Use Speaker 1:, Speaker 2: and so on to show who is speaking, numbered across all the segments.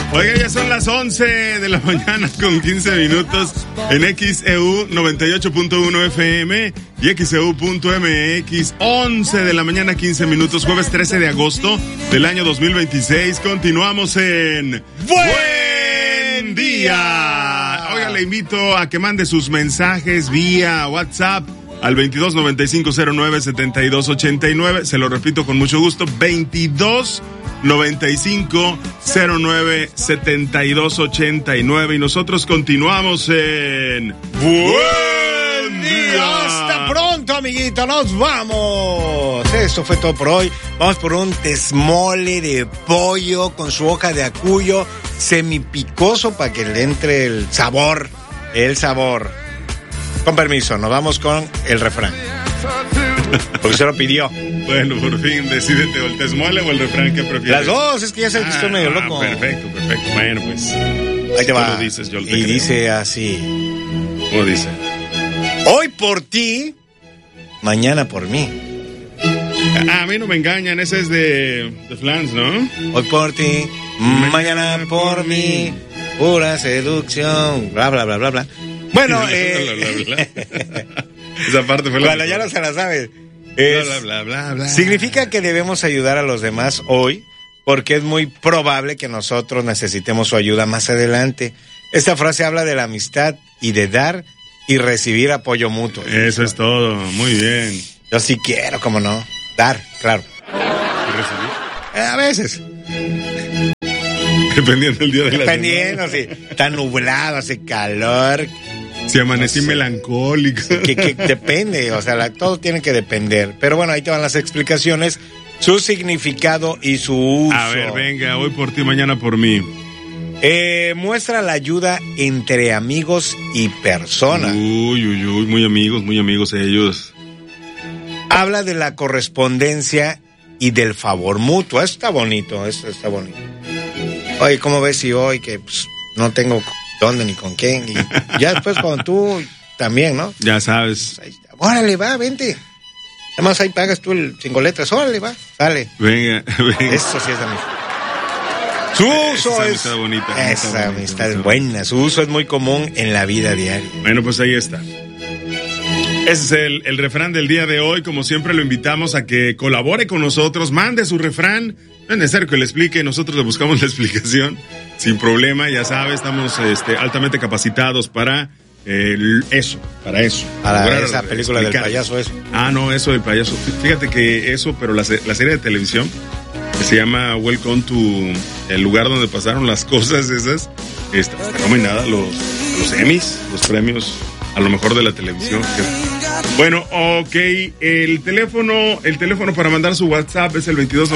Speaker 1: Oiga, ya son las 11 de la mañana con 15 minutos en XEU 98.1 FM y XEU.mx. 11 de la mañana 15 minutos, jueves 13 de agosto del año 2026. Continuamos en Buen Día. Oiga, le invito a que mande sus mensajes vía WhatsApp al 2295097289. Se lo repito con mucho gusto, 2295097289. Y nosotros continuamos en Buen Día.
Speaker 2: Hasta pronto, amiguito, nos vamos. Eso fue todo por hoy. Vamos por un tesmole de pollo con su hoja de acuyo semipicoso para que le entre el sabor. Con permiso, nos vamos con el refrán. Porque se lo pidió.
Speaker 1: Bueno, por fin, decídete, o el tesmole o el refrán, ¿qué prefieres?
Speaker 2: Las dos, es que ya se estoy medio loco.
Speaker 1: Perfecto. Bueno, pues.
Speaker 2: Ahí te va.
Speaker 1: Tú lo dices, yo te
Speaker 2: y
Speaker 1: creo.
Speaker 2: dice así.
Speaker 1: ¿Cómo dice?
Speaker 2: Hoy por ti, mañana por mí.
Speaker 1: A mí no me engañan, ese es de Flans, ¿no?
Speaker 2: Hoy por ti, mañana por mí. Pura seducción. Bla, bla, bla, bla, bla. Bueno,
Speaker 1: Esa parte fue la
Speaker 2: bueno, ya no se la sabes.
Speaker 1: Bla.
Speaker 2: Significa que debemos ayudar a los demás hoy, porque es muy probable que nosotros necesitemos su ayuda más adelante. Esta frase habla de la amistad y de dar y recibir apoyo mutuo.
Speaker 1: Eso es todo, muy bien.
Speaker 2: Yo sí quiero, ¿cómo no? Dar, claro.
Speaker 1: ¿Y recibir?
Speaker 2: A veces.
Speaker 1: Dependiendo del día de la
Speaker 2: Dependiendo, si está nublado, hace calor.
Speaker 1: Si amanecí melancólico.
Speaker 2: Que depende, o sea, todo tiene que depender. Pero bueno, ahí te van las explicaciones, su significado y su uso.
Speaker 1: A ver, venga, hoy por ti, mañana por mí.
Speaker 2: Muestra la ayuda entre amigos y personas.
Speaker 1: Uy, muy amigos ellos.
Speaker 2: Habla de la correspondencia y del favor mutuo. Eso está bonito, Oye, ¿cómo ves si hoy que pues, no tengo dónde ni con quién? Y ya después cuando tú también, ¿no?
Speaker 1: Ya sabes.
Speaker 2: Órale, va, vente. Además ahí pagas tú el 5 letras. Órale, va, sale.
Speaker 1: Venga.
Speaker 2: Eso sí es amistad. Su uso es
Speaker 1: amistad bonita.
Speaker 2: Esa amistad es buena. Su uso es muy común en la vida diaria.
Speaker 1: Bueno, pues ahí está. Ese es el refrán del día de hoy. Como siempre lo invitamos a que colabore con nosotros, mande su refrán. No es necesario que le explique, nosotros le buscamos la explicación sin problema. Ya sabe, estamos altamente capacitados para eso.
Speaker 2: Para esa película explicar. Del payaso eso.
Speaker 1: No, eso del payaso. Fíjate que eso, pero la serie de televisión que se llama Welcome to el lugar donde pasaron las cosas esas, está nominada a los Emmys, los premios a lo mejor de la televisión. Bueno, ok, el teléfono para mandar su WhatsApp es el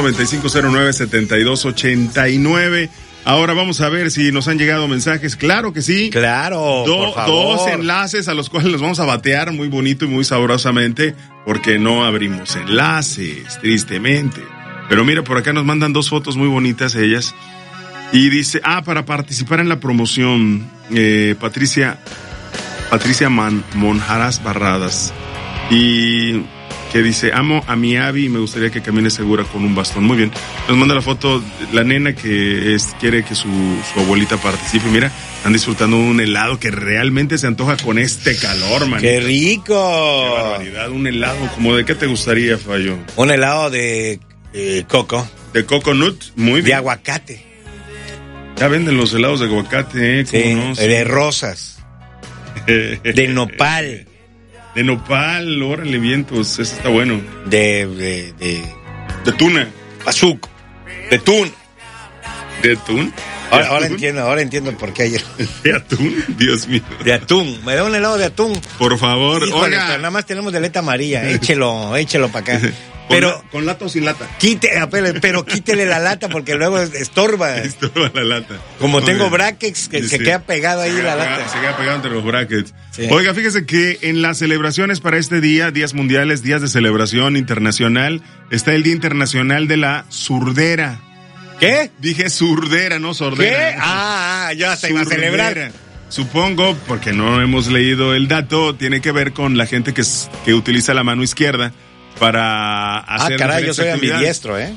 Speaker 1: 2295097289. Ahora vamos a ver si nos han llegado mensajes. Claro que sí.
Speaker 2: Claro, por favor.
Speaker 1: 2 enlaces a los cuales los vamos a batear muy bonito y muy sabrosamente, porque no abrimos enlaces, tristemente. Pero mira, por acá nos mandan 2 fotos muy bonitas ellas. Y dice, para participar en la promoción, Patricia Monjaras Barradas, y que dice, amo a mi Abby y me gustaría que camine segura con un bastón. Muy bien, nos manda la foto la nena que quiere que su abuelita participe. Mira, están disfrutando un helado que realmente se antoja con este calor, man.
Speaker 2: ¡Qué rico!
Speaker 1: ¡Qué barbaridad! Un helado, ¿como de qué te gustaría, Fallo?
Speaker 2: Un helado de coco.
Speaker 1: ¿De coconut? Muy bien.
Speaker 2: De aguacate.
Speaker 1: Ya venden los helados de aguacate,
Speaker 2: Sí,
Speaker 1: no?
Speaker 2: de rosas. De nopal.
Speaker 1: De nopal, órale, vientos, ese está bueno.
Speaker 2: De
Speaker 1: tuna.
Speaker 2: Azúcar. De tuna.
Speaker 1: ¿De atún?
Speaker 2: Ahora entiendo por qué ayer.
Speaker 1: ¿De atún? Dios mío.
Speaker 2: De atún. Me da un helado de atún.
Speaker 1: Por favor.
Speaker 2: Híjole,
Speaker 1: Oiga.
Speaker 2: pero nada más tenemos de aleta amarilla. Échelo para acá. Pero
Speaker 1: ¿Con lata o sin lata?
Speaker 2: Pero quítele la lata porque luego estorba.
Speaker 1: Estorba la lata.
Speaker 2: Como tengo brackets que se queda pegado ahí la lata.
Speaker 1: Se queda pegado entre los brackets.
Speaker 2: Sí.
Speaker 1: Oiga, fíjese que en las celebraciones para este día, días mundiales, días de celebración internacional, está el Día Internacional de la Surdera.
Speaker 2: ¿Qué?
Speaker 1: Dije surdera, no sordera.
Speaker 2: ¿Qué? Ya se iba a celebrar.
Speaker 1: Supongo, porque no hemos leído el dato, tiene que ver con la gente que utiliza la mano izquierda para hacer...
Speaker 2: yo soy ambidiestro,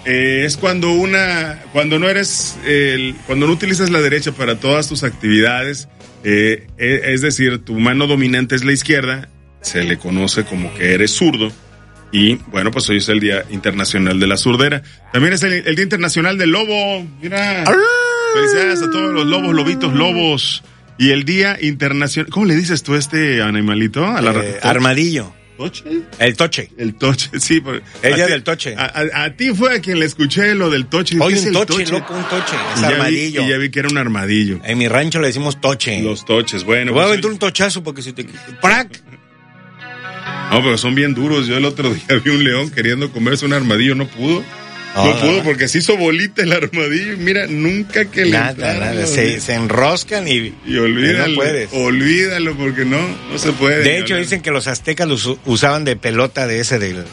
Speaker 1: es cuando cuando no utilizas la derecha para todas tus actividades, es decir, tu mano dominante es la izquierda, se le conoce como que eres zurdo. Y bueno, pues hoy es el Día Internacional de la Zurdera. También es el Día Internacional del Lobo. Mira, felicidades a todos los lobos, lobitos, lobos. Y el Día Internacional, ¿cómo le dices tú a este animalito?
Speaker 2: Armadillo.
Speaker 1: ¿Toche?
Speaker 2: El toche.
Speaker 1: El toche, sí.
Speaker 2: El día del toche.
Speaker 1: A ti fue a quien le escuché lo del toche.
Speaker 2: Oye, un toche, loco, un toche. Es armadillo.
Speaker 1: Y ya vi que era un armadillo.
Speaker 2: En mi rancho le decimos toche.
Speaker 1: Los toches, bueno.
Speaker 2: Voy a aventar un tochazo porque si te... ¡Prac!
Speaker 1: No, pero son bien duros. Yo el otro día vi un león queriendo comerse un armadillo, no pudo. No pudo porque se hizo bolita el armadillo. Mira, nunca que le
Speaker 2: nada. Se enroscan y
Speaker 1: olvídalo,
Speaker 2: no puedes.
Speaker 1: Olvídalo porque no se puede.
Speaker 2: De hecho, dicen que los aztecas los usaban de pelota de ese del...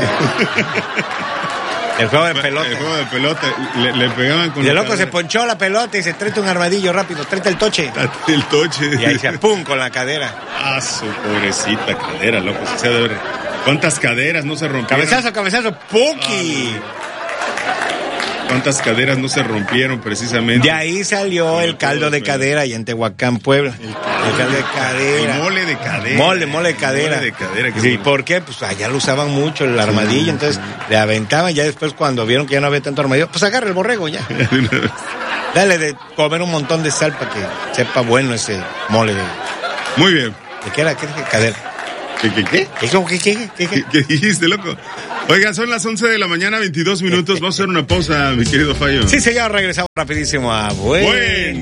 Speaker 2: El juego de pelota.
Speaker 1: El juego de pelota. Le pegaban con...
Speaker 2: Y el loco se ponchó la pelota y se tráete un armadillo rápido. Tráete el toche.
Speaker 1: El toche.
Speaker 2: Y ahí se pum con la cadera.
Speaker 1: Ah, su pobrecita cadera, loco. Se ha de ver. ¿Cuántas caderas no se rompieron?
Speaker 2: Cabezazo, ¡puki!
Speaker 1: ¿Cuántas caderas no se rompieron precisamente?
Speaker 2: De ahí salió el caldo de cadera allá en Tehuacán, Puebla. El caldo de cadera.
Speaker 1: El mole de cadera.
Speaker 2: Mole de cadera.
Speaker 1: Mole de cadera.
Speaker 2: Sí, ¿por qué? Pues allá lo usaban mucho, el armadillo, entonces le aventaban, ya después cuando vieron que ya no había tanto armadillo, pues agarra el borrego ya. Dale de comer un montón de sal para que sepa bueno ese mole de...
Speaker 1: Muy bien.
Speaker 2: ¿De qué era? ¿Qué dije? Cadera.
Speaker 1: ¿Qué? ¿Qué dijiste, loco? Oigan, son las 11 de la mañana, 22 minutos. Vamos a hacer una pausa, mi querido Fallo.
Speaker 2: Sí, señor, regresamos rapidísimo a Buen